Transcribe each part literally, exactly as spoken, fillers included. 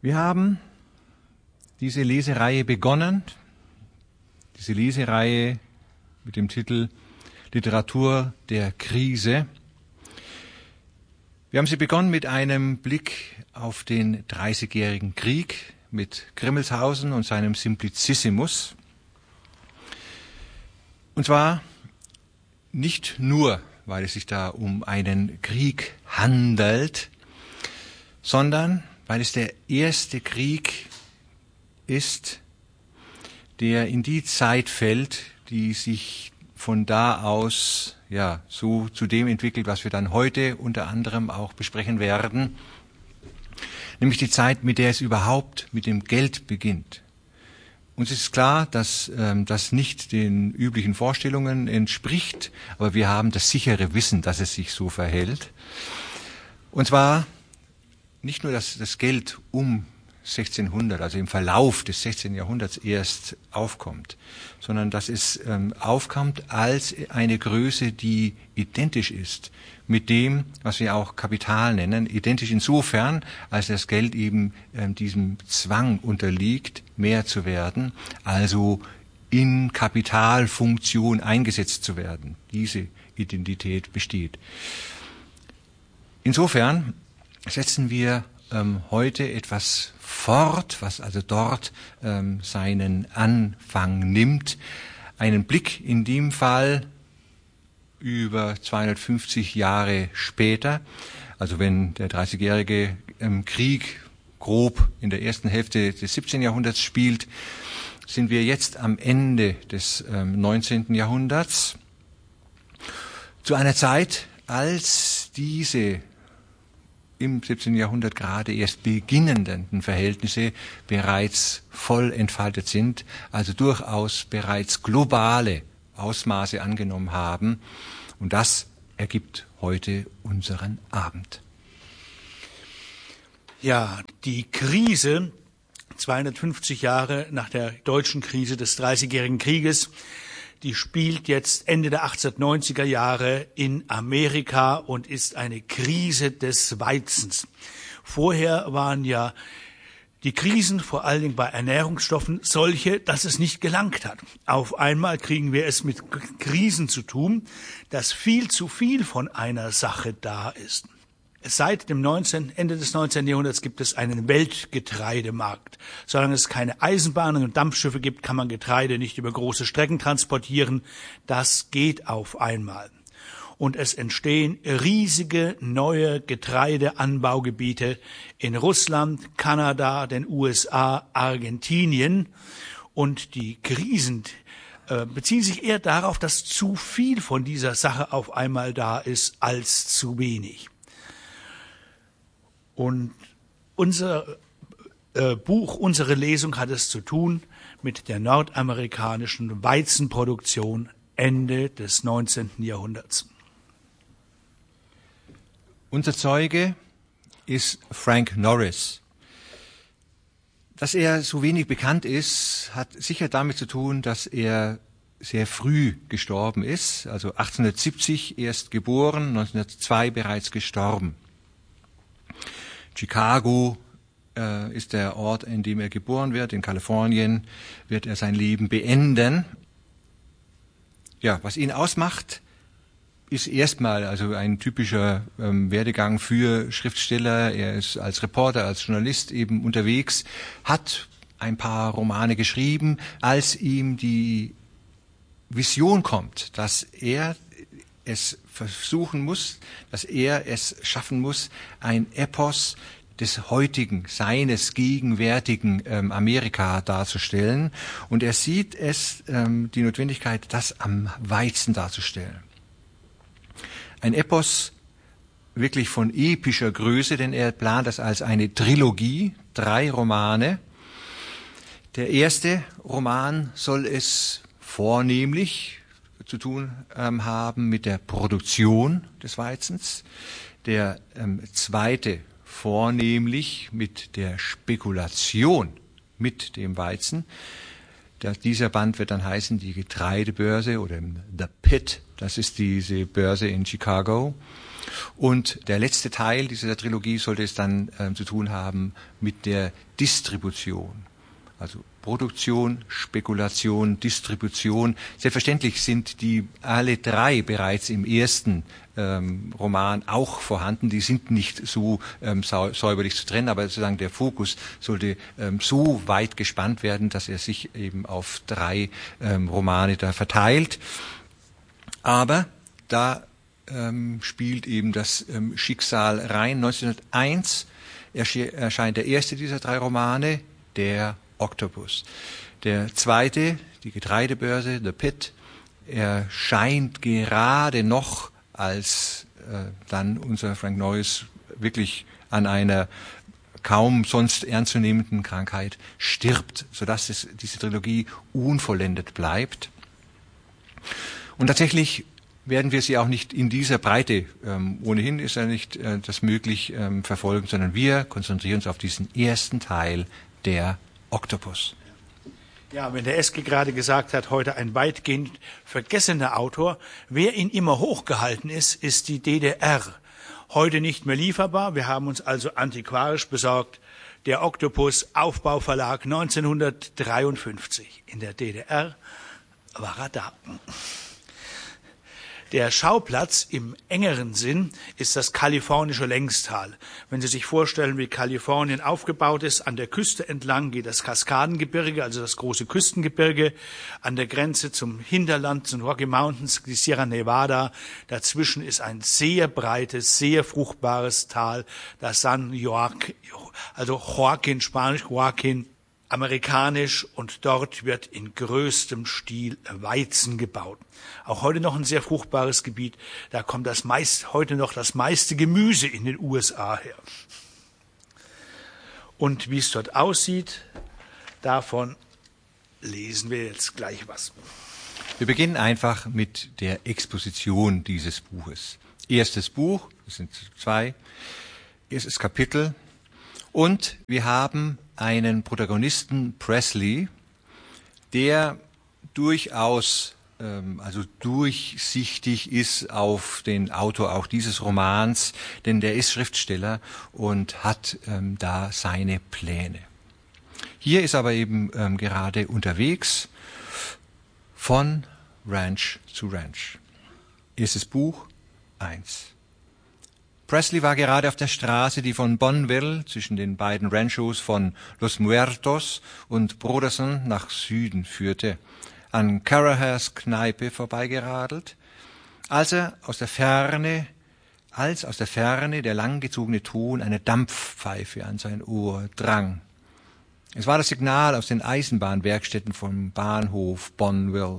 Wir haben diese Lesereihe begonnen, diese Lesereihe mit dem Titel Literatur der Krise. Wir haben sie begonnen mit einem Blick auf den Dreißigjährigen Krieg mit Grimmelshausen und seinem Simplicissimus. Und zwar nicht nur, weil es sich da um einen Krieg handelt, sondern weil es der erste Krieg ist, der in die Zeit fällt, die sich von da aus ja so zu dem entwickelt, was wir dann heute unter anderem auch besprechen werden, nämlich die Zeit, mit der es überhaupt mit dem Geld beginnt. Uns ist klar, dass ähm, das nicht den üblichen Vorstellungen entspricht, aber wir haben das sichere Wissen, dass es sich so verhält. Und zwar nicht nur, dass das Geld um sechzehnhundert, also im Verlauf des sechzehnten Jahrhunderts erst aufkommt, sondern dass es ähm, aufkommt als eine Größe, die identisch ist mit dem, was wir auch Kapital nennen, identisch insofern, als das Geld eben ähm, diesem Zwang unterliegt, mehr zu werden, also in Kapitalfunktion eingesetzt zu werden. Diese Identität besteht. Insofern setzen wir ähm, heute etwas fort, was also dort ähm, seinen Anfang nimmt. Einen Blick in dem Fall über zweihundertfünfzig Jahre später, also wenn der Dreißigjährige ähm, Krieg grob in der ersten Hälfte des siebzehnten Jahrhunderts spielt, sind wir jetzt am Ende des ähm, neunzehnten Jahrhunderts, zu einer Zeit, als diese im siebzehnten Jahrhundert gerade erst beginnenden Verhältnisse bereits voll entfaltet sind, also durchaus bereits globale Ausmaße angenommen haben. Und das ergibt heute unseren Abend. Ja, die Krise, zweihundertfünfzig Jahre nach der deutschen Krise des Dreißigjährigen Krieges, die spielt jetzt Ende der achtzehnhundertneunziger Jahre in Amerika und ist eine Krise des Weizens. Vorher waren ja die Krisen, vor allen Dingen bei Ernährungsstoffen, solche, dass es nicht gelangt hat. Auf einmal kriegen wir es mit Krisen zu tun, dass viel zu viel von einer Sache da ist. Seit dem neunzehnten Ende des neunzehnten Jahrhunderts gibt es einen Weltgetreidemarkt. Solange es keine Eisenbahnen und Dampfschiffe gibt, kann man Getreide nicht über große Strecken transportieren. Das geht auf einmal. Und es entstehen riesige neue Getreideanbaugebiete in Russland, Kanada, den U S A, Argentinien. Und die Krisen äh, beziehen sich eher darauf, dass zu viel von dieser Sache auf einmal da ist, als zu wenig. Und unser äh, Buch, unsere Lesung hat es zu tun mit der nordamerikanischen Weizenproduktion Ende des neunzehnten Jahrhunderts. Unser Zeuge ist Frank Norris. Dass er so wenig bekannt ist, hat sicher damit zu tun, dass er sehr früh gestorben ist, also achtzehnhundertsiebzig erst geboren, neunzehnhundertzwei bereits gestorben. Chicago äh, ist der Ort, in dem er geboren wird. In Kalifornien wird er sein Leben beenden. Ja, was ihn ausmacht, ist erstmal also ein typischer ähm, Werdegang für Schriftsteller. Er ist als Reporter, als Journalist eben unterwegs, hat ein paar Romane geschrieben, als ihm die Vision kommt, dass er es versuchen muss, dass er es schaffen muss, ein Epos des heutigen, seines gegenwärtigen ähm, Amerika darzustellen. Und er sieht es, ähm, die Notwendigkeit, das am Weizen darzustellen. Ein Epos wirklich von epischer Größe, denn er plant das als eine Trilogie, drei Romane. Der erste Roman soll es vornehmlich zu tun ähm, haben mit der Produktion des Weizens, der ähm, zweite vornehmlich mit der Spekulation mit dem Weizen. Der, dieser Band wird dann heißen die Getreidebörse oder The Pit, das ist diese Börse in Chicago. Und der letzte Teil dieser Trilogie sollte es dann ähm, zu tun haben mit der Distribution. Also Produktion, Spekulation, Distribution. Selbstverständlich sind die alle drei bereits im ersten ähm, Roman auch vorhanden. Die sind nicht so ähm, sau säuberlich zu trennen, aber sozusagen der Fokus sollte ähm, so weit gespannt werden, dass er sich eben auf drei ähm, Romane da verteilt. Aber da ähm, spielt eben das ähm, Schicksal rein. neunzehnhunderteins ersche erscheint der erste dieser drei Romane, der Oktopus. Der zweite, die Getreidebörse, The Pit, erscheint gerade noch, als äh, dann unser Frank Norris wirklich an einer kaum sonst ernstzunehmenden Krankheit stirbt, sodass es, diese Trilogie unvollendet bleibt. Und tatsächlich werden wir sie auch nicht in dieser Breite, ähm, ohnehin ist ja nicht äh, das möglich, ähm, verfolgen, sondern wir konzentrieren uns auf diesen ersten Teil, der Oktopus. Ja, wenn der Eske gerade gesagt hat, heute ein weitgehend vergessener Autor, wer ihn immer hochgehalten ist, ist die D D R. Heute nicht mehr lieferbar, wir haben uns also antiquarisch besorgt. Der Oktopus, Aufbauverlag neunzehnhundertdreiundfünfzig. In der D D R war er da. Der Schauplatz im engeren Sinn ist das kalifornische Längstal. Wenn Sie sich vorstellen, wie Kalifornien aufgebaut ist, an der Küste entlang geht das Kaskadengebirge, also das große Küstengebirge, an der Grenze zum Hinterland, zum Rocky Mountains, die Sierra Nevada. Dazwischen ist ein sehr breites, sehr fruchtbares Tal, das San Joaquin, also Joaquin, Spanisch Joaquin, amerikanisch, und dort wird in größtem Stil Weizen gebaut. Auch heute noch ein sehr fruchtbares Gebiet. Da kommt das meist, heute noch das meiste Gemüse in den U S A her. Und wie es dort aussieht, davon lesen wir jetzt gleich was. Wir beginnen einfach mit der Exposition dieses Buches. Erstes Buch, es sind zwei, erstes Kapitel, und wir haben einen Protagonisten, Presley, der durchaus ähm, also durchsichtig ist auf den Autor auch dieses Romans, denn der ist Schriftsteller und hat ähm, da seine Pläne. Hier ist aber eben ähm, gerade unterwegs von Ranch zu Ranch. Erstes Buch, eins. Presley war gerade auf der Straße, die von Bonneville zwischen den beiden Ranchos von Los Muertos und Broderson nach Süden führte, an Carahers Kneipe vorbeigeradelt, als er aus der Ferne, als aus der Ferne der langgezogene Ton einer Dampfpfeife an sein Ohr drang. Es war das Signal aus den Eisenbahnwerkstätten vom Bahnhof Bonneville.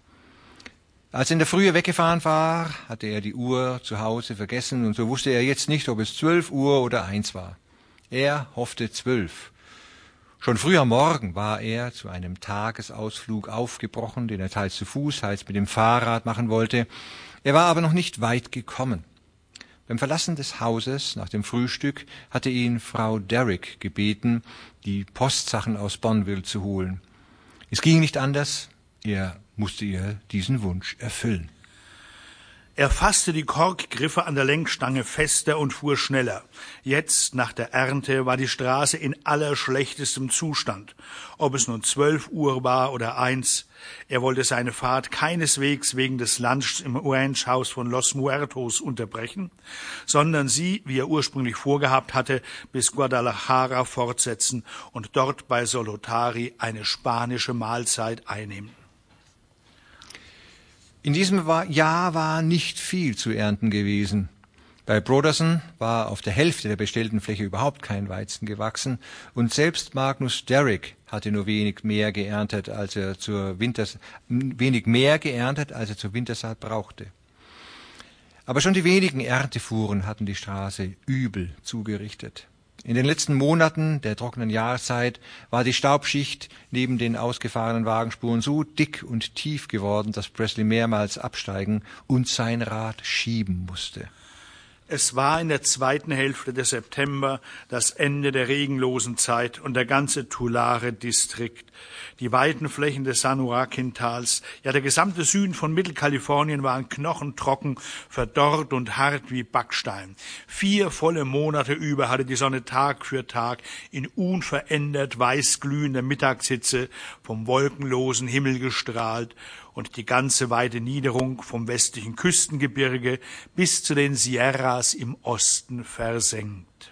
Als er in der Frühe weggefahren war, hatte er die Uhr zu Hause vergessen, und so wusste er jetzt nicht, ob es zwölf Uhr oder eins war. Er hoffte zwölf. Schon früh am Morgen war er zu einem Tagesausflug aufgebrochen, den er teils zu Fuß, teils mit dem Fahrrad machen wollte. Er war aber noch nicht weit gekommen. Beim Verlassen des Hauses nach dem Frühstück hatte ihn Frau Derrick gebeten, die Postsachen aus Bonneville zu holen. Es ging nicht anders, er musste ihr diesen Wunsch erfüllen. Er fasste die Korkgriffe an der Lenkstange fester und fuhr schneller. Jetzt, nach der Ernte, war die Straße in allerschlechtestem Zustand. Ob es nun zwölf Uhr war oder eins, er wollte seine Fahrt keineswegs wegen des Lunchs im Ranchhaus von Los Muertos unterbrechen, sondern sie, wie er ursprünglich vorgehabt hatte, bis Guadalajara fortsetzen und dort bei Solotari eine spanische Mahlzeit einnehmen. In diesem Jahr war nicht viel zu ernten gewesen. Bei Broderson war auf der Hälfte der bestellten Fläche überhaupt kein Weizen gewachsen, und selbst Magnus Derrick hatte nur wenig mehr geerntet, als er zur Winters wenig mehr geerntet, als er zur Wintersaat brauchte. Aber schon die wenigen Erntefuhren hatten die Straße übel zugerichtet. In den letzten Monaten der trockenen Jahreszeit war die Staubschicht neben den ausgefahrenen Wagenspuren so dick und tief geworden, dass Presley mehrmals absteigen und sein Rad schieben musste. Es war in der zweiten Hälfte des September das Ende der regenlosen Zeit und der ganze Tulare-Distrikt, die weiten Flächen des San Joaquin-Tals, ja der gesamte Süden von Mittelkalifornien waren knochentrocken, verdorrt und hart wie Backstein. Vier volle Monate über hatte die Sonne Tag für Tag in unverändert weißglühender Mittagshitze vom wolkenlosen Himmel gestrahlt und die ganze weite Niederung vom westlichen Küstengebirge bis zu den Sierras im Osten versenkt.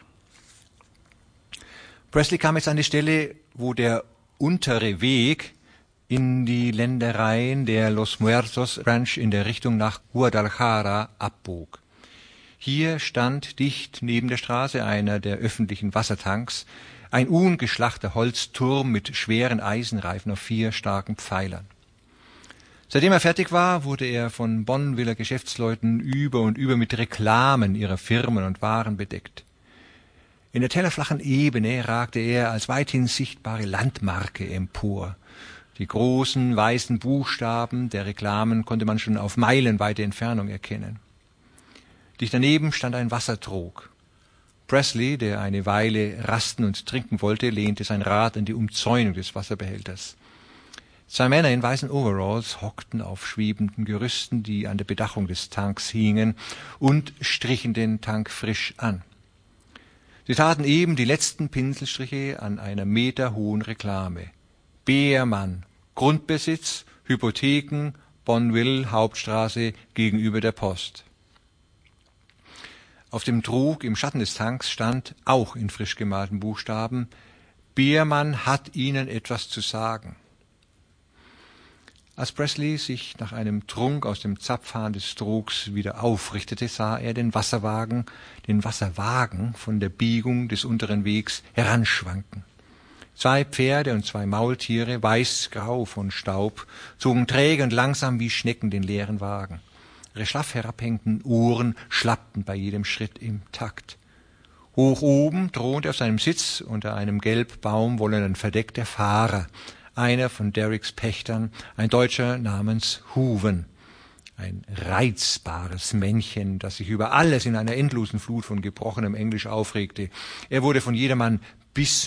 Presley kam jetzt an die Stelle, wo der untere Weg in die Ländereien der Los Muertos Ranch in der Richtung nach Guadalajara abbog. Hier stand dicht neben der Straße einer der öffentlichen Wassertanks, ein ungeschlachter Holzturm mit schweren Eisenreifen auf vier starken Pfeilern. Seitdem er fertig war, wurde er von Bonneviller Geschäftsleuten über und über mit Reklamen ihrer Firmen und Waren bedeckt. In der tellerflachen Ebene ragte er als weithin sichtbare Landmarke empor. Die großen weißen Buchstaben der Reklamen konnte man schon auf meilenweite Entfernung erkennen. Dicht daneben stand ein Wassertrog. Presley, der eine Weile rasten und trinken wollte, lehnte sein Rad an die Umzäunung des Wasserbehälters. Zwei Männer in weißen Overalls hockten auf schwebenden Gerüsten, die an der Bedachung des Tanks hingen, und strichen den Tank frisch an. Sie taten eben die letzten Pinselstriche an einer meterhohen Reklame. Beermann, Grundbesitz, Hypotheken, Bonneville, Hauptstraße gegenüber der Post. Auf dem Trog im Schatten des Tanks stand, auch in frisch gemalten Buchstaben, Beermann hat Ihnen etwas zu sagen. Als Presley sich nach einem Trunk aus dem Zapfhahn des Trogs wieder aufrichtete, sah er den Wasserwagen, den Wasserwagen von der Biegung des unteren Wegs heranschwanken. Zwei Pferde und zwei Maultiere, weiß-grau von Staub, zogen träge und langsam wie Schnecken den leeren Wagen. Ihre schlaff herabhängenden Ohren schlappten bei jedem Schritt im Takt. Hoch oben thronte auf seinem Sitz unter einem gelb baumwollenen Verdeck der Fahrer, einer von Derricks Pächtern, ein Deutscher namens Hooven, ein reizbares Männchen, das sich über alles in einer endlosen Flut von gebrochenem Englisch aufregte. Er wurde von jedermann bis